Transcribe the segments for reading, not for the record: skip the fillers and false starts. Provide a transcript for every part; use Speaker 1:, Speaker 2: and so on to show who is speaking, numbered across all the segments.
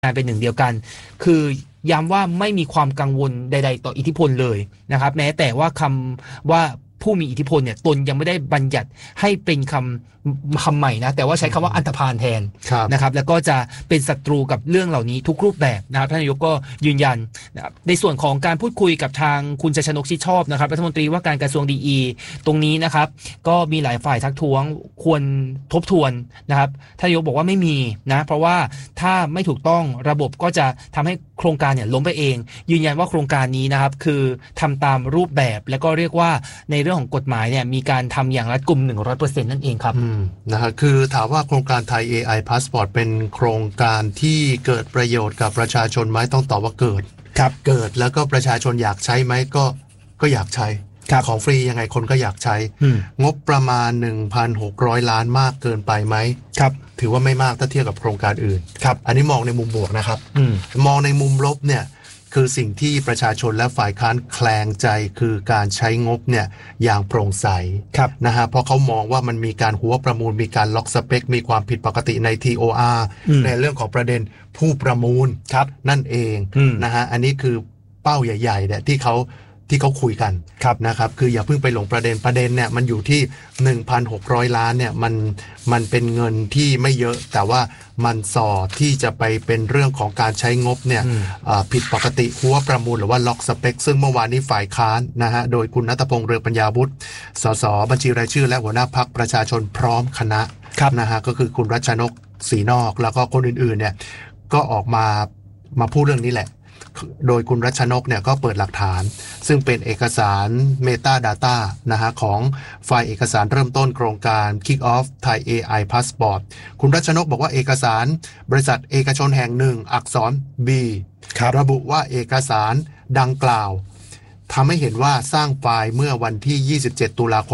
Speaker 1: งานเป็นหนึ่งเดียวกันคือย้ำว่าไม่มีความกังวลใดๆต่ออิทธิพลเลยนะครับแม้แต่ว่าคำว่าผู้มีอิทธิพลเนี่ยตนยังไม่ได้บัญญัติให้เป็นคำใหม่นะแต่ว่าใช้คำว่าอันธพาลแทนนะครับแล้วก็จะเป็นศัตรูกับเรื่องเหล่านี้ทุกรูปแบบนะครับท่านนายกก็ยืนยันนะครับในส่วนของการพูดคุยกับทางคุณชัยชนกชิดชอบนะครับรัฐมนตรีว่าการกระทรวงดีตรงนี้นะครับก็มีหลายฝ่ายทักท้วงควรทบทวนนะครับท่านนายกบอกว่าไม่มีนะเพราะว่าถ้าไม่ถูกต้องระบบก็จะทำให้โครงการเนี่ยล้มไปเองยืนยันว่าโครงการนี้นะครับคือทำตามรูปแบบแล้วก็เรียกว่าในเรื่องของกฎหมายเนี่ยมีการทำอย่างรัดกุม 100% นั่นเองครับ
Speaker 2: นะฮะคือถามว่าโครงการไทย AI Passport เป็นโครงการที่เกิดประโยชน์กับประชาชนไหมต้องตอบว่าเกิด
Speaker 1: ครับ
Speaker 2: เกิดแล้วก็ประชาชนอยากใช้ไหมก็อยากใช้ของฟรียังไงคนก็อยากใช้งบประมาณ 1,600 ล้านมากเกินไปไหม
Speaker 1: ครับ
Speaker 2: ถือว่าไม่มากถ้าเทียบกับโครงการอื่น
Speaker 1: ครับ
Speaker 2: อันนี้มองในมุมบวกนะครับมองในมุมลบเนี่ยคือสิ่งที่ประชาชนและฝ่ายค้านแคลงใจคือการใช้งบเนี่ยอย่างโปร่งใสนะฮะเพราะเขามองว่ามันมีการหัวประมูลมีการล็อกสเปคมีความผิดปกติใน TOR ในเรื่องของประเด็นผู้ประมูลนั่นเองนะฮะอันนี้คือเป้าใหญ่ๆเนี่ยที่เขาคุยกันนะครับคืออย่าเพิ่งไปหลงประเด็นเนี่ยมันอยู่ที่ 1,600 ล้านเนี่ยมันเป็นเงินที่ไม่เยอะแต่ว่ามันส่อที่จะไปเป็นเรื่องของการใช้งบเนี่ยผิดปกติหัวประมูลหรือว่าล็อกสเปคซึ่งเมื่อวานนี้ฝ่ายค้านนะฮะโดยคุณณัฐพงษ์เรืองปัญญาวุฒิสสบัญชีรายชื่อและหัวหน้าพรรคประชาชนพร้อมคณะนะฮะก็คือคุณรัชนกศรีนอกแล้วก็คนอื่นๆเนี่ยก็ออกมาพูดเรื่องนี้แหละโดยคุณรัชนกเนี่ยก็เปิดหลักฐานซึ่งเป็นเอกสาร Metadata นะฮะของไฟล์เอกสารเริ่มต้นโครงการ Kick Off Thai AI Passport คุณรัชนกบอกว่าเอกสารบริษัทเอกชนแห่งหนึ่งอักษร B ระบุว่าเอกสารดังกล่าวทำให้เห็นว่าสร้างไฟล์เมื่อวันที่27ตุลาคม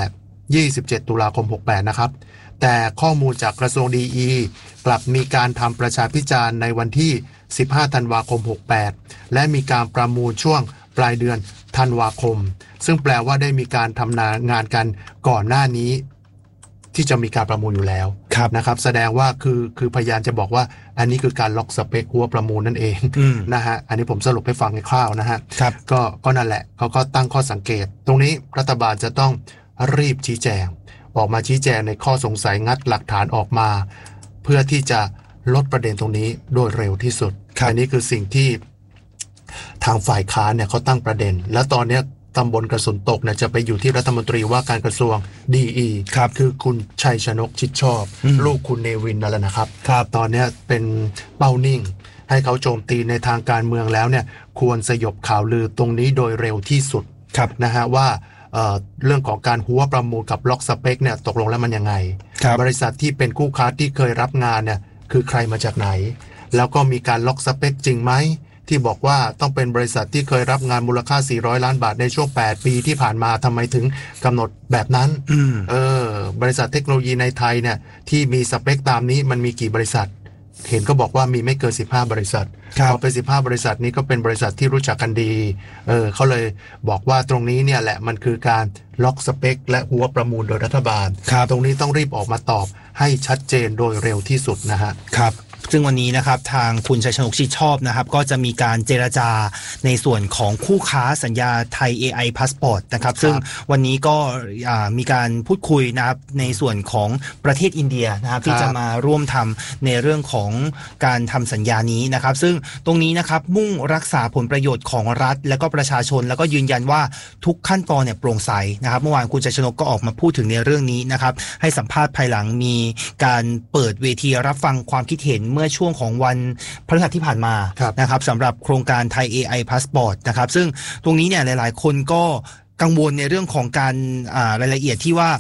Speaker 2: 68นะครับแต่ข้อมูลจากกระทรวงดีกลับมีการทำประชาพิจารณ์ในวันที่15ธันวาคม68และมีการประมูลช่วงปลายเดือนธันวาคมซึ่งแปลว่าได้มีการทำงานกันก่อนหน้านี้ที่จะมีการประมูลอยู่แล้วนะครับแสดงว่าคือพยายามจะบอกว่าอันนี้คือการล็อกสเปคหัวประมูลนั่นเองนะฮะอันนี้ผมสรุปให้ฟังคร่าวๆนะฮะก็นั่นแหละเขาก็ตั้งข้อสังเกตตรงนี้รัฐบาลจะต้องรีบชี้แจงออกมาชี้แจงในข้อสงสัยงัดหลักฐานออกมาเพื่อที่จะลดประเด็นตรงนี้โดยเร็วที่สุดอันนี้คือสิ่งที่ทางฝ่ายค้านเนี่ยเขาตั้งประเด็นแล้วตอนนี้ตำบลกระสุนตกเนี่ยจะไปอยู่ที่รัฐมนตรีว่าการกระทรวงดีคือคุณชัยชนกชิดชอบลูกคุณเนวินนั่นแหละนะครับตอนนี้เป็นเป้านิ่งให้เขาโจมตีในทางการเมืองแล้วเนี่ยควรสยบข่าวลือตรงนี้โดยเร็วที่สุดนะฮะว่าเรื่องของการหัวประมูลกับล็อกสเปคเนี่ยตกลงแล้วมันยังไงบริษัทที่เป็นคู่ค้าที่เคยรับงานเนี่ยคือใครมาจากไหนแล้วก็มีการล็อกสเปคจริงไหมที่บอกว่าต้องเป็นบริษัทที่เคยรับงานมูลค่า400ล้านบาทในช่วง8ปีที่ผ่านมาทำไมถึงกำหนดแบบนั้นบริษัทเทคโนโลยีในไทยเนี่ยที่มีสเปคตามนี้มันมีกี่บริษัทเห็นก็บอกว่ามีไม่เกิน15บริษัทพอเป็น15บริษัทนี้ก็เป็นบริษัทที่รู้จักกันดีเขาเลยบอกว่าตรงนี้เนี่ยแหละมันคือการล็อกสเปคและหัวประมูลโดยรัฐบาลตรงนี้ต้องรีบออกมาตอบให้ชัดเจนโดยเร็วที่สุดนะฮะ
Speaker 1: ครับซึ่งวันนี้นะครับทางคุณชัยชนกชิดชอบนะครับก็จะมีการเจรจาในส่วนของคู่ค้าสัญญาไทย AI Passport นะครับซึ่งวันนี้ก็มีการพูดคุยนะครับในส่วนของประเทศอินเดียนะครับที่จะมาร่วมทำในเรื่องของการทำสัญญานี้นะครับซึ่งตรงนี้นะครับมุ่งรักษาผลประโยชน์ของรัฐและก็ประชาชนแล้วก็ยืนยันว่าทุกขั้นตอนเนี่ยโปร่งใสนะครับเมื่อวานคุณชัยชนกก็ออกมาพูดถึงในเรื่องนี้นะครับให้สัมภาษณ์ภายหลังมีการเปิดเวทีรับฟังความคิดเห็นเมื่อช่วงของวันพฤหัสที่ผ่านมานะครับสำหรับโครงการไทย AI Passport นะครับซึ่งตรงนี้เนี่ยหลายๆคนก็กังวลในเรื่องของการรายละเอียดที่ว่า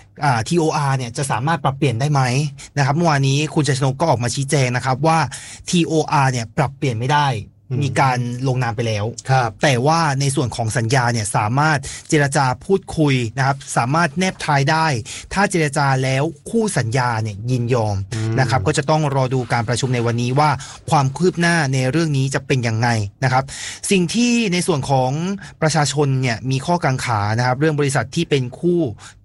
Speaker 1: TOR เนี่ยจะสามารถปรับเปลี่ยนได้ไหมนะครับเมื่อวานนี้คุณชัยชนกก็ออกมาชี้แจงนะครับว่า TOR เนี่ยปรับเปลี่ยนไม่ได้มีการลงนามไปแล้วแต่ว่าในส่วนของสัญญาเนี่ยสามารถเจรจาพูดคุยนะครับสามารถแนบท้ายได้ถ้าเจรจาแล้วคู่สัญญาเนี่ยยินยอมนะครับก็จะต้องรอดูการประชุมในวันนี้ว่าความคืบหน้าในเรื่องนี้จะเป็นยังไงนะครับสิ่งที่ในส่วนของประชาชนเนี่ยมีข้อกังขานะครับเรื่องบริษัทที่เป็นคู่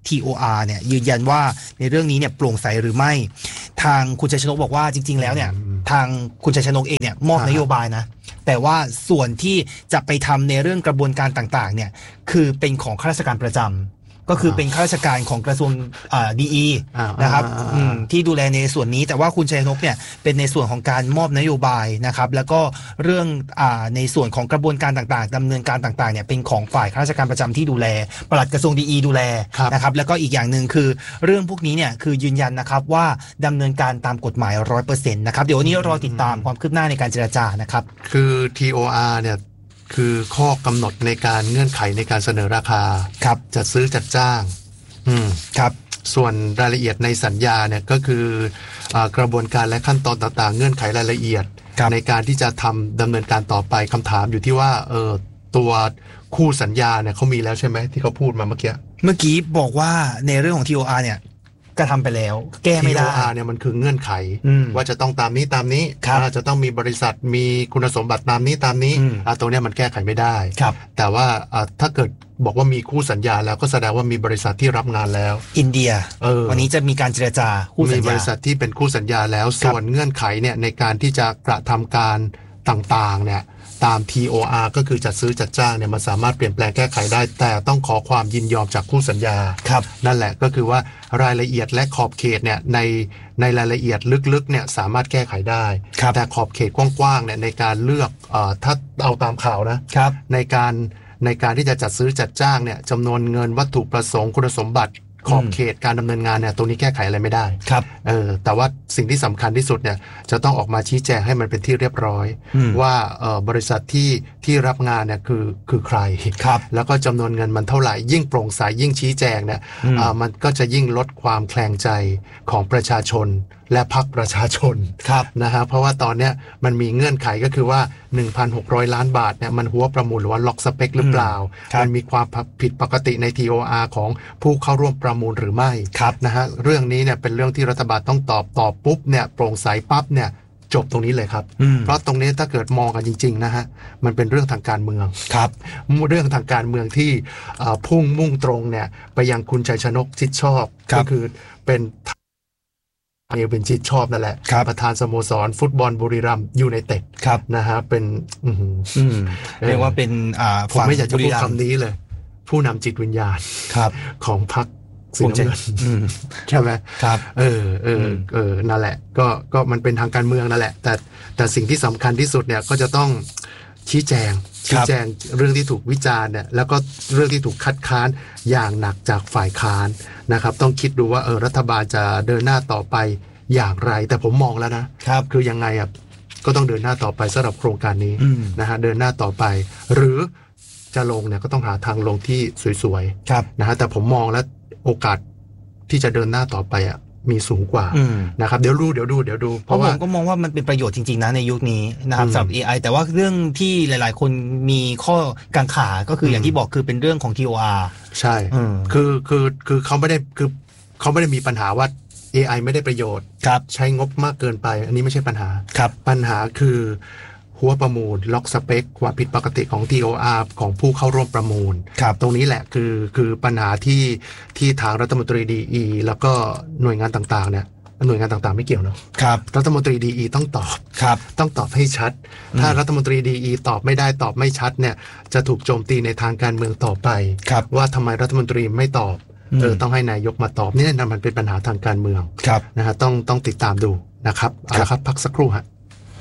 Speaker 1: TOR เนี่ยยืนยันว่าในเรื่องนี้เนี่ยโปร่งใสหรือไม่ทางคุณชัยชนกบอกว่าจริงๆแล้วเนี่ยทางคุณชัยชนกเองเนี่ยมอบนโยบายนะแต่ว่าส่วนที่จะไปทำในเรื่องกระบวนการต่างๆเนี่ยคือเป็นของข้าราชการประจำก็คือเป็นข้าราชการของกระทรวงดีนะครับที่ดูแลในส่วนนี้แต่ว่าคุณชัยชนกเนี่ยเป็นในส่วนของการมอบนโยบายนะครับแล้วก็เรื่องในส่วนของกระบวนการต่างๆดำเนินการต่างๆเนี่ยเป็นของฝ่ายข้าราชการประจำที่ดูแลปลัดกระทรวงดีดูแลนะครับแล้วก็อีกอย่างหนึ่งคือเรื่องพวกนี้เนี่ยคือยืนยันนะครับว่าดำเนินการตามกฎหมาย 100% นะครับเดี๋ยววันนี้รอติดตามความคืบหน้าในการเจรจานะครับ
Speaker 2: คือ TOR เนี่ยคือข้อกำหนดในการเงื่อนไขในการเสนอราคาจัดซื้อจัดจ้าง
Speaker 1: ครับ
Speaker 2: ส่วนรายละเอียดในสัญญาเนี่ยก็คือกระบวนการและขั้นตอนต่างๆเงื่อนไขรายละเอียดในการที่จะดำเนินการต่อไปคำถามอยู่ที่ว่าตัวคู่สัญญาเนี่ยเขามีแล้วใช่ไหมที่เขาพูดมาเมื่อกี้
Speaker 1: บอกว่าในเรื่องของ TOR เนี่ยกระทำไปแล้วแก้ไม่ได้
Speaker 2: TOR เนี่ยมันคือเงื่อนไขว่าจะต้องตามนี้จะต้องมีบริษัทมีคุณสมบัติตามนี้ตรงนี้มันแก้ไขไม่ได้แต่ว่าถ้าเกิดบอกว่ามีคู่สัญญาแล้วก็แสดงว่ามีบริษัทที่รับงานแล้ว
Speaker 1: อินเดียวันนี้จะมีการเจรจาคู่สัญญา
Speaker 2: มีบริษัทที่เป็นคู่สัญญาแล้วส่วนเงื่อนไขเนี่ยในการที่จะกระทำการต่างๆเนี่ยตาม TOR ก็คือจัดซื้อจัดจ้างเนี่ยมันสามารถเปลี่ยนแปลงแก้ไขได้แต่ต้องขอความยินยอมจากคู่สัญญานั่นแหละก็คือว่ารายละเอียดและขอบเขตเนี่ยในรายละเอียดลึกๆเนี่ยสามารถแก้ไขได้แต่ขอบเขตกว้างๆเนี่ยในการเลือกถ้าเอาตามข่าวนะในการที่จะจัดซื้อจัดจ้างเนี่ยจำนวนเงินวัตถุประสงค์คุณสมบัติขอบเขตการดำเนินงานเนี่ยตรงนี้แก้ไขอะไรไม่ได้แต่ว่าสิ่งที่สำคัญที่สุดเนี่ยจะต้องออกมาชี้แจงให้มันเป็นที่เรียบร้อยว่าบริษัทที่รับงานเนี่ยคือใครแล้วก็จำนวนเงินมันเท่าไหร่ยิ่งโปร่งใสยิ่งชี้แจงเนี่ยมันก็จะยิ่งลดความแคลงใจของประชาชนและพรรคประชาชนนะฮะเพราะว่าตอนเนี้ยมันมีเงื่อนไขก็คือว่า 1,600 ล้านบาทเนี่ยมันหัวประมูลหรือว่าล็อกสเปคหรือเปล่ามันมีความผิดปกติใน TOR ของผู้เข้าร่วมประมูลหรือไม่นะฮะเรื่องนี้เนี่ยเป็นเรื่องที่รัฐบาลต้องตอบปุ๊บเนี่ยโปร่งใสปั๊บเนี่ยจบตรงนี้เลยครับเพราะตรงนี้ถ้าเกิดมองกันจริงๆนะฮะมันเป็นเรื่องทางการเมืองเรื่องทางการเมืองที่พุ่งมุ่งตรงเนี่ยไปยังคุณชัยชนกชิดชอบก็คือเป็นเป็นชิดชอบนั่นแหละประธานสโมสรฟุตบอลบุรีรัมย์ยูไนเต็ดนะฮะเป็น
Speaker 1: เรียกว่าเป็น
Speaker 2: ผมไม่อยากจะพูดคำนี้เลยผู้นำจิตวิญญาณของพรรคสีน้ำเงินใช่ไหมนั่นแหละก็มันเป็นทางการเมืองนั่นแหละแต่สิ่งที่สำคัญที่สุดเนี่ยก็จะต้องชี้แจงเรื่องที่ถูกวิจารณ์เนี่ยแล้วก็เรื่องที่ถูกคัดค้านอย่างหนักจากฝ่ายค้านนะครับต้องคิดดูว่ารัฐบาลจะเดินหน้าต่อไปอย่างไรแต่ผมมองแล้วนะคือยังไงก็ต้องเดินหน้าต่อไปสำหรับโครงการนี้นะฮะเดินหน้าต่อไปหรือจะลงเนี่ยก็ต้องหาทางลงที่สวยๆนะฮะแต่ผมมองแล้วโอกาสที่จะเดินหน้าต่อไปมีสูงกว่านะครับเดี๋ยวดู
Speaker 1: เพราะผมก็มองว่ามันเป็นประโยชน์จริงๆนะในยุคนี้นะครับสำหรับ AI แต่ว่าเรื่องที่หลายๆคนมีข้อกังขาก็คืออย่างที่บอกคือเป็นเรื่องของ TOR
Speaker 2: ใช่คือเขาไม่ได้มีปัญหาว่า AI ไม่ได้ประโยชน์ใช้งบมากเกินไปอันนี้ไม่ใช่ปัญหาปัญหาคือหัวประมูลล็อกสเปคความผิดปกติของ TOR ของผู้เข้าร่วมประมูลตรงนี้แหละคือปัญหาที่ทางรัฐมนตรีดีแล้วก็หน่วยงานต่างๆเนี่ยหน่วยงานต่างๆไม่เกี่ยวเนาะรัฐมนตรีดีต้องตอบให้ชัดถ้ารัฐมนตรีดีตอบไม่ได้ตอบไม่ชัดเนี่ยจะถูกโจมตีในทางการเมืองต่อไปว่าทำไมรัฐมนตรีไม่ตอบต้องให้นายกมาตอบนี่นั่นมันเป็นปัญหาทางการเมืองนะฮะต้องติดตามดูนะครับเอาละครับพักสักครู่ฮะ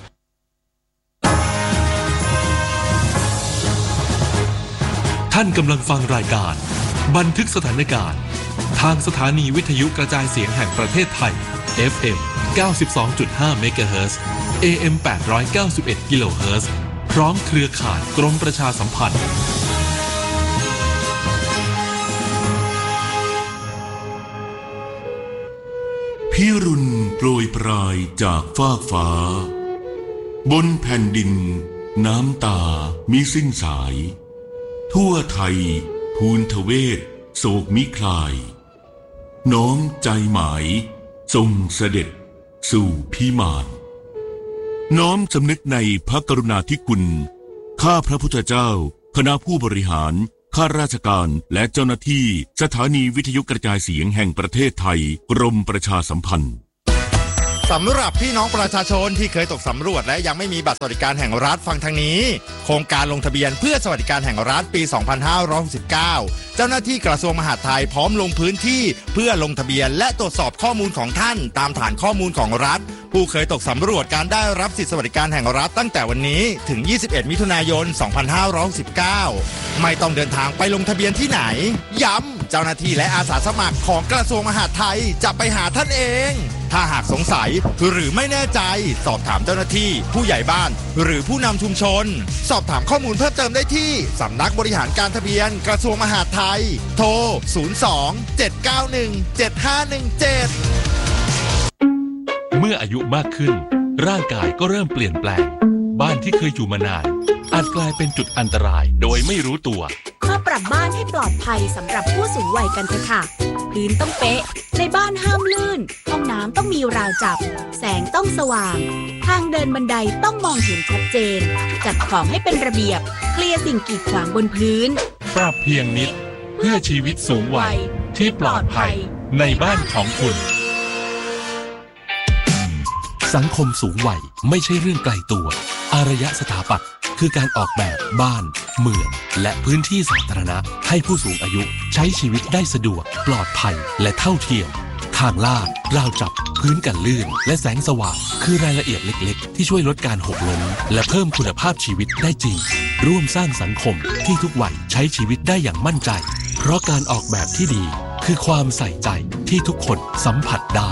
Speaker 3: ท่านกำลังฟังรายการบันทึกสถานการณ์ทางสถานีวิทยุกระจายเสียงแห่งประเทศไทย FM 92.5 เมกะเฮิรตซ์ AM 891 กิโลเฮิรตซ์พร้อมเครือข่ายกรมประชาสัมพันธ์
Speaker 4: พิรุณโปรยปลายจากฟากฟ้าบนแผ่นดินน้ำตามิสิ้นสายทั่วไทยภูนทเวศโศกมิคลายน้อมใจหมายทรงเสด็จสู่พิมานน้อมสำนึกในพระกรุณาธิคุณข้าพระพุทธเจ้าคณะผู้บริหารข้าราชการและเจ้าหน้าที่สถานีวิทยุกระจายเสียงแห่งประเทศไทยกรมประชาสัมพันธ์
Speaker 5: สำหรับพี่น้องประชาชนที่เคยตกสำรวจและยังไม่มีบัตรสวัสดิการแห่งรัฐฟังทางนี้โครงการลงทะเบียนเพื่อสวัสดิการแห่งรัฐปี 2569 เจ้าหน้าที่กระทรวงมหาดไทยพร้อมลงพื้นที่เพื่อลงทะเบียนและตรวจสอบข้อมูลของท่านตามฐานข้อมูลของรัฐผู้เคยตกสำรวจการได้รับสิทธิสวัสดิการแห่งรัฐตั้งแต่วันนี้ถึง 21 มิถุนายน 2569 ไม่ต้องเดินทางไปลงทะเบียนที่ไหนย้ำเจ้าหน้าที่และอาสาสมัครของกระทรวงมหาดไทยจะไปหาท่านเองถ้าหากสงสัยหรือไม่แน่ใจสอบถามเจ้าหน้าที่ผู้ใหญ่บ้านหรือผู้นำชุมชนสอบถามข้อมูลเพิ่มเติมได้ที่สำนักบริหารการทะเบียนกระทรวงมหาดไทยโทร 02-791-7517
Speaker 3: เมื่ออายุมากขึ้นร่างกายก็เริ่มเปลี่ยนแปลงบ้านที่เคยอยู่มานานอาจกลายเป็นจุดอันตรายโดยไม่รู้ตัว
Speaker 6: มาปรับบ้านให้ปลอดภัยสำหรับผู้สูงวัยกันเถอะค่ะพื้นต้องเป๊ะในบ้านห้ามลื่นห้องน้ำต้องมีราวจับแสงต้องสว่างทางเดินบันไดต้องมองเห็นชัดเจนจัดของให้เป็นระเบียบเคลียร์สิ่งกีดขวางบนพื้น
Speaker 3: ปรับเพียงนิดเพื่อชีวิตสูงวัยที่ปลอดภัยในบ้านของคุณสังคมสูงวัยไม่ใช่เรื่องไกลตัวอารยสถาปัตย์คือการออกแบบบ้านเมืองและพื้นที่สาธารณะให้ผู้สูงอายุใช้ชีวิตได้สะดวกปลอดภัยและเท่าเทียมทางลาดราวจับพื้นกันลื่นและแสงสว่างคือรายละเอียดเล็กๆที่ช่วยลดการหกล้มและเพิ่มคุณภาพชีวิตได้จริงร่วมสร้างสังคมที่ทุกวัยใช้ชีวิตได้อย่างมั่นใจเพราะการออกแบบที่ดีคือความใส่ใจที่ทุกคนสัมผัสได้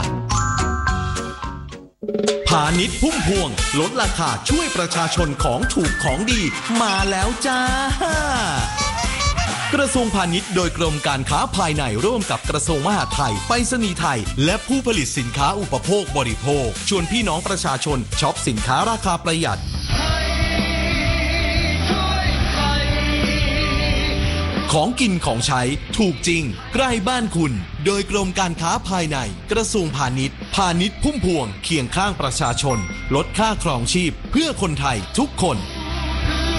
Speaker 7: พาณิชย์พุ่มพวงลดราคาช่วยประชาชนของถูกของดีมาแล้วจ้ากระทรวงพาณิชย์โดยกรมการค้าภายในร่วมกับกระทรวงมหาดไทยไปรษณีย์ไทยและผู้ผลิตสินค้าอุปโภคบริโภคชวนพี่น้องประชาชนช็อปสินค้าราคาประหยัดของกินของใช้ถูกจริงใกล้บ้านคุณโดยกรมการค้าภายในกระทรวงพาณิชย์พาณิชย์พุ่มพวงเคียงข้างประชาชนลดค่าครองชีพเพื่อคนไทยทุกคน